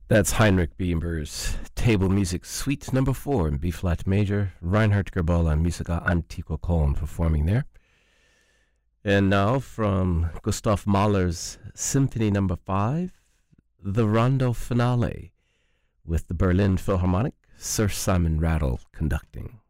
That's Heinrich Bieber's Table Music Suite Number 4 in B-flat major. Reinhard Gerbel and Musica Antiqua Köln performing there. And now from Gustav Mahler's Symphony Number 5, the Rondo Finale with the Berlin Philharmonic, Sir Simon Rattle conducting.